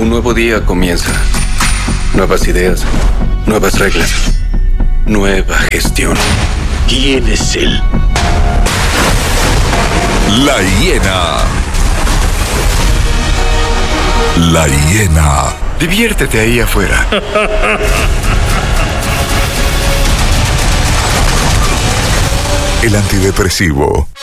Un nuevo día comienza. Nuevas ideas, nuevas reglas, nueva gestión. ¿Quién es él? La hiena. La hiena. Diviértete ahí afuera. El antidepresivo